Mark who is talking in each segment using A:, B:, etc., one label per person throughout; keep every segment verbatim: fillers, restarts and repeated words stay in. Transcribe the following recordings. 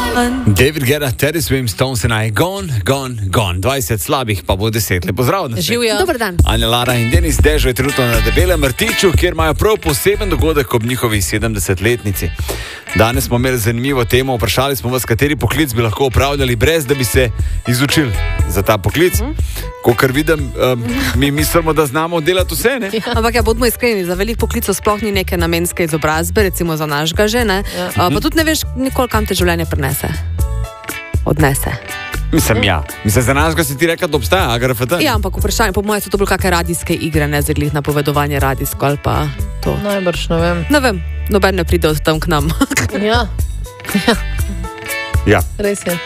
A: David Guetta, Teddy Swims, Stones and I, gone, gone, gone. dvajset slabih, pa bo deset. Lepo zdrav.
B: Živjo. Dobar dan.
A: Anja, Lara in Denis Dežo je trenutno na Debelem rtiču, kjer imajo prav poseben dogodek ob njihovi sedemdesetletnici. Danes smo imeli zanimivo temo, vprašali smo vas, kateri poklic bi lahko upravljali brez, da bi se izučili za ta poklic. Mm. Kakor vidim, um, mi mislimo, da znamo delati vse, ne?
B: Ja. Ampak ja, bodimo iskreni, za velik poklicov sploh ni neke namenske izobrazbe, recimo za našega žene, ja. uh, pa tudi ne veš nikoli, kam te življenje prenese. Odnese.
A: Mislim, ja. Mislim, za nas, ko si ti rekla, da obstaja A G R F T.
B: Ja, ampak vprašanje, po mojem so to bolj kakšne radijske igre, ne zaglih napovedovanje radijsko ali pa to.
C: Najbrž, ne vem.
B: Ne vem, noben ne pride od tam k nam.
C: Ja. Ja.
A: Ja.
C: Res je.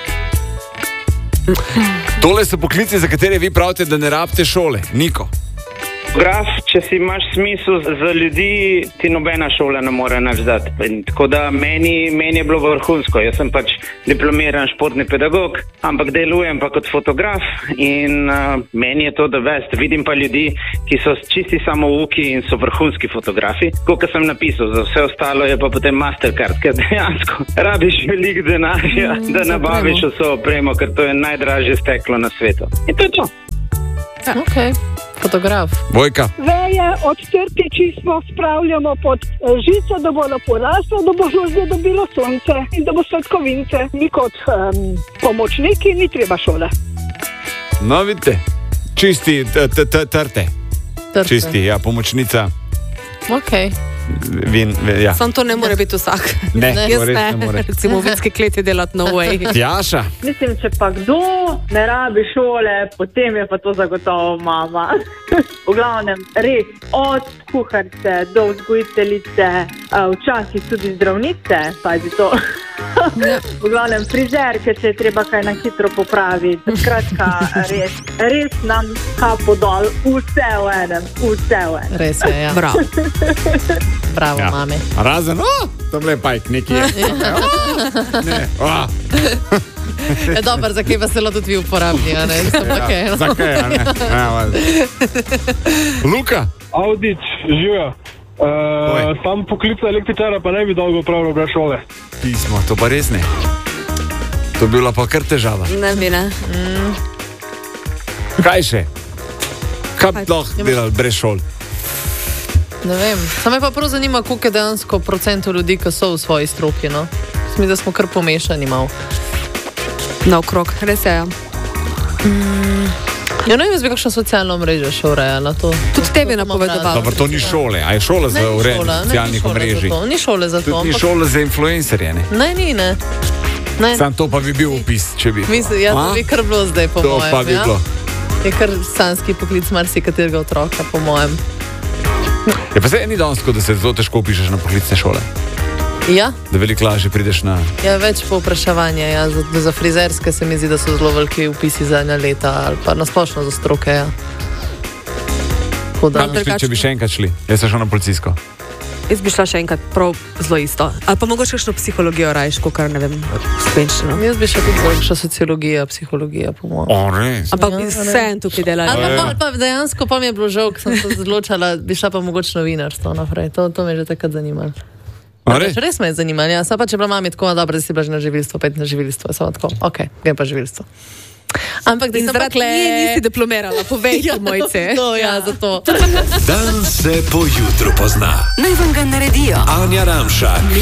D: Tole so poklici, za katere vi pravite, da ne rabite šole. Niko.
E: Graf, če si imaš smisel za ljudi, ti nobena šola ne more nič dati. Tako da meni, meni je bilo vrhunsko. Jaz sem pač diplomiran športni pedagog, ampak delujem pa kot fotograf in uh, meni je to the best. Vidim pa ljudi, ki so čisti samouki in so vrhunski fotografi. Kot sem napisal, za vse ostalo je pa potem Mastercard, ker dejansko rabiš veliko denarja, mm, da nabaviš vso opremo, ker to je najdražje steklo na svetu. In to je to.
C: Ja. Okay. Fotograf.
A: Vojka.
F: Veje od trtiči smo spravljamo pod žico, da bo lepo raslo, da bo žužnje dobilo sonce in da bo sladkovince. Mi kot um, pomočniki ni treba šole.
A: No, vidite, čisti trte. Čisti, ja, pomočnica.
C: Okej.
A: Vin, ja.
B: Sam to ne more biti vsak.
A: Ne,
B: jaz
A: ne.
B: ne. ne Recimo v vinski kleti delati no way.
A: Tjaša.
G: Mislim, če pa kdo ne rabi šole, potem je pa to zagotovo mama. V glavnem, res, od kuharice do vzgojiteljice, včasih tudi zdravnice, pazi to. V glavnem, frizerke, če je treba kaj na hitro popraviti. Skratka, res, res nam kapo dol, vse v enem, vse v enem.
C: Res je, ja.
B: Bravo.
C: Bravo, ja. Mame.
A: Razen, o, tam le pajk, neki je. Ja. O, ne, o.
C: Je dober, za kaj pa se tudi vi uporabni, a ne?
A: Ja,
C: okay, no.
A: Za kaj, a ne? Ja, Luka.
H: Audič, živijo. Uh, sam poklica električara pa ne bi dolgo upravljal brez šole.
A: Pismo, to pa res ne. To bi bila pa kar težava.
B: Ne bi, ne. Mm.
A: Kaj še? Kaj bi lahko delali brez šol?
C: Ne vem. Sam me pa prav zanima, koliko je dejansko procentov ljudi, ki so v svoji stroki, no. Mislim, da smo kar pomešani malo.
B: Na okrog, res je, ja.
C: Mm. Ja, ne vem, jaz bi kakšno socialno mrežo še urejala. To,
B: tudi tebi napovedoval.
A: Dobro, to ni šole. A je šola za urejanje socialnih omrežij?
C: Ni šole za to.
A: Tudi ni šole za influencerje, ne?
C: Ne, ni, ne. ne.
A: Sam to pa bi bil opis, če bi.
C: Mislim, ja, to bi kar bilo zdaj, po
A: to
C: mojem.
A: To pa bi
C: ja?
A: bilo.
C: Je kar sanski poklic marsikaterega otroka, po mojem.
A: Je pa se ni danes, da se zelo težko upišeš na poklicne šole.
C: Ja.
A: Da veliko lažje prideš na...
C: Ja, več povpraševanja, ja. Za, za frizerske se mi zdi, da so zelo veliki upisi za ena leta, ali pa nasplošno za stroke, ja.
A: Kam bi šli, če bi še enkrat šli? Jaz sem šel na policijsko.
B: Jaz bi šla še enkrat prav zelo isto. Ali pa mogoče kakšno psihologijo rajš, kakor ne vem, spenčno.
C: Jaz bi še tudi kakšna sociologija, psihologija, po mojem.
A: O, res?
B: Ampak bi ja, vse en tukaj delali.
C: Ampak pa, pa dejansko pa mi je bilo žal, ker sem se odločala, bi šla pa mogoče novinarstvo naprej. To, to me je že takrat zanimalo. Res? res me je zanimalo, ja. Sam pa če bila mami tako, dobro, da si bila že na živilstvo, pet na živilstvo, samo tako, ok, grem pa živilstvo. Ampak da
B: in zaradi le... nisi diplomirala, povej, ja, mojce.
C: To, ja, zato.
I: Dan se po jutru pozna.
J: Naj vam ga naredijo.
I: Anja Ramšak.